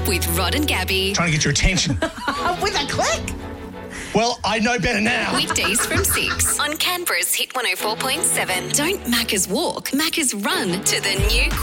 with Rod and Gabby. Trying to get your attention. With a click. Well, I know better now. Weekdays from 6 on Canberra's Hit 104.7. Don't Macca's walk, Macca's run to the new